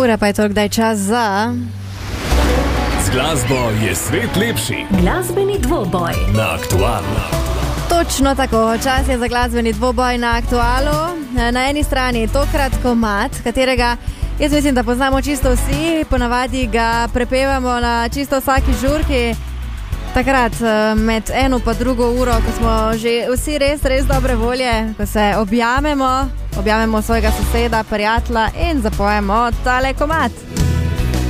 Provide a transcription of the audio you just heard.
Ura pa je toliko, da je čas za... Z glasbo je svet lepši. Glasbeni dvoboj Na Aktualu. Točno tako, čas je za glasbeni dvoboj na Aktualu. Na eni strani je tokrat komad, katerega jaz mislim, da poznamo čisto vsi. Ponavadi ga prepevamo na čisto vsaki žurki. Takrat med eno pa drugo uro, ko smo že vsi res dobre volje, ko se objamemo svojega soseda, prijatelja in zapojemo tale komad.